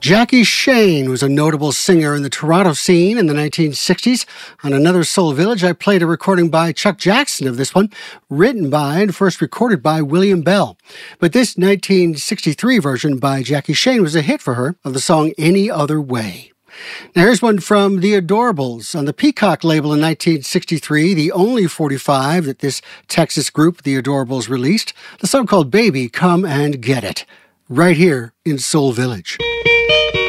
Jackie Shane was a notable singer in the Toronto scene in the 1960s. On Another Soul Village, I played a recording by Chuck Jackson of this one, written by and first recorded by William Bell. But this 1963 version by Jackie Shane was a hit for her of the song Any Other Way. Now here's one from The Adorables on the Peacock label in 1963, the only 45 that this Texas group, The Adorables, released. The song called Baby, Come and Get It, right here in Soul Village.